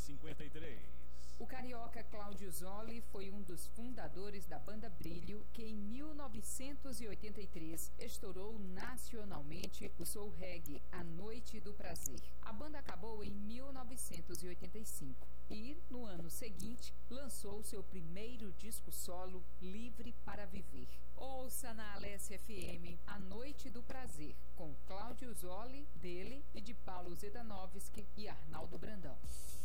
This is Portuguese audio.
1953. O carioca Cláudio Zoli foi um dos fundadores da banda Brilho, que em 1983 estourou nacionalmente o soul reggae A Noite do Prazer. A banda acabou em 1985 e, no ano seguinte, lançou seu primeiro disco solo, Livre para Viver. Ouça na Alessia FM A Noite do Prazer, com Cláudio Zoli, dele e de Paulo Zedanovski e Arnaldo Brandão.